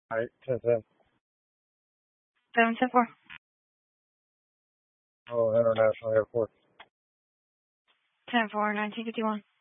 All right, 10-10. 774. Oh, International Airport. 10-4, 1951.